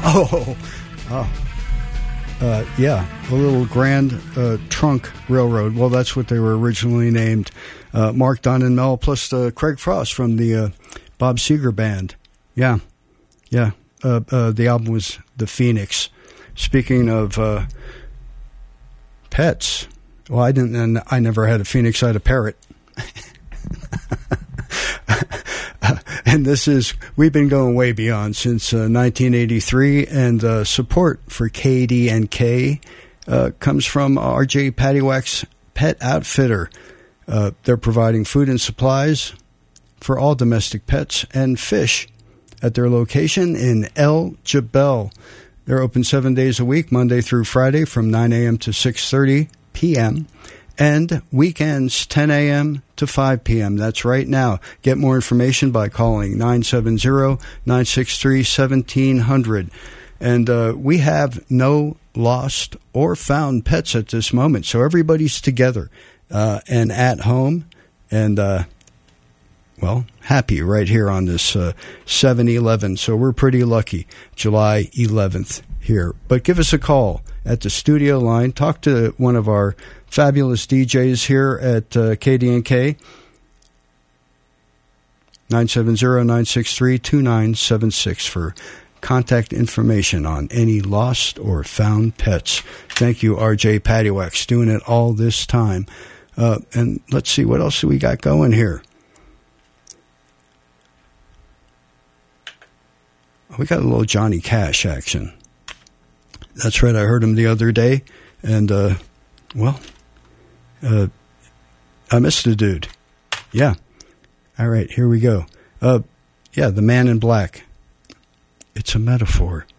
Yeah, a little Grand Trunk Railroad. Well, that's what they were originally named. Mark, Don, and Mel, plus Craig Frost from the Bob Seger Band. Yeah. The album was The Phoenix. Speaking of pets, well, I never had a phoenix. I had a parrot. And we've been going way beyond since 1983, and support for KD&K comes from RJ Paddywhack's Pet Outfitter. They're providing food and supplies for all domestic pets and fish at their location in El Jebel. They're open 7 days a week, Monday through Friday from 9 a.m. to 6:30 p.m., and weekends 10 a.m. to 5 p.m. That's right now. Get more information by calling 970-963-1700. And we have no lost or found pets at this moment, so everybody's together and at home and, happy right here on this 7-11. So we're pretty lucky, July 11th here. But give us a call at the studio line. Talk to one of our fabulous DJs here at KD&K, 970-963-2976 for contact information on any lost or found pets. Thank you, RJ Paddywhacks, doing it all this time. And let's see, what else do we got going here? We got a little Johnny Cash action. That's right, I heard him the other day, and, I missed the dude. Yeah. All right, here we go. The Man in Black. It's a metaphor.